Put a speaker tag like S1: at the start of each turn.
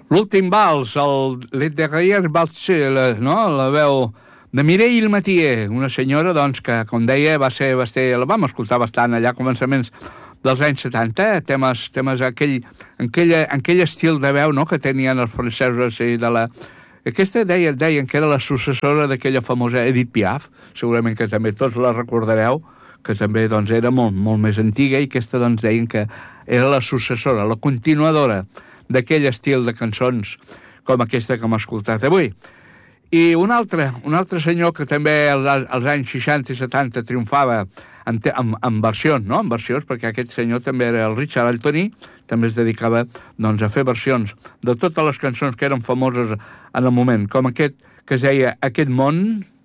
S1: L'últim vals, el Les Dernières Valses, no? La veu de Mireille Mathieu, una senyora, doncs, que, com deia, la vam escoltar bastant allà a començaments dels anys 70, temes aquell estil de veu, no?, que tenien els francesos i de la... Aquesta deien que era la successora d'aquella famosa Edith Piaf, segurament que també tots la recordareu, que també, doncs, era molt més antiga, i aquesta, doncs, deien que era la successora, la continuadora d'aquell estil de cançons com aquesta que hem escoltat avui. I un altre senyor que també als anys 60 i 70 triomfava en versions, no? En versions, perquè aquest senyor també era el Richard Anthony, també es dedicava, doncs, a fer versions de totes les cançons que eren famoses en el moment, com aquest que es deia Aquest món,